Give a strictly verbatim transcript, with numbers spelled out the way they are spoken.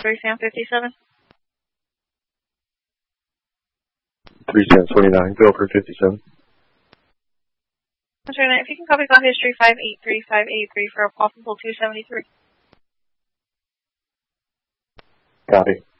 three Sam fifty-seven. three Sam twenty-nine, go for fifty-seven. If you can copy call history five eight three five eight three for a possible two seventy-three. Copy.